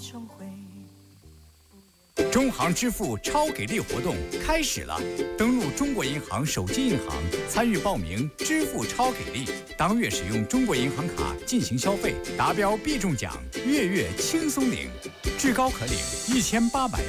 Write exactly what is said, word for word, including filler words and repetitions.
中行支付超给力活动开始了，登录中国银行手机银行参与报名支付超给力，当月使用中国银行卡进行消费，达标必中奖，月月轻松领，至高可领一千八百